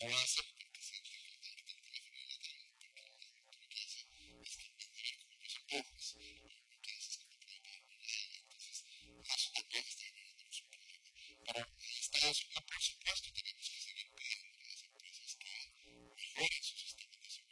lo hace porque siempre ahorita el teléfono lo tengo porque lo que hace es que me dirige con los ojos.